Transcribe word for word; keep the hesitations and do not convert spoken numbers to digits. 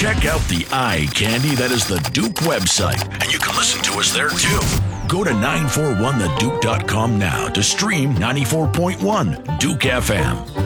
Check out the eye candy that is the Duke website, and you can listen to us there too. Go to nine four one the duke dot com now to stream ninety-four point one Duke F M.